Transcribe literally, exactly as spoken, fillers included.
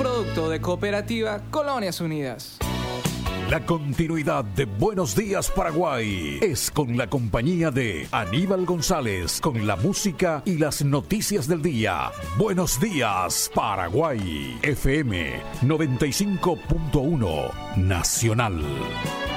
producto de Cooperativa Colonias Unidas. La continuidad de Buenos Días Paraguay es con la compañía de Aníbal González, con la música y las noticias del día. Buenos Días Paraguay, F M noventa y cinco punto uno Nacional.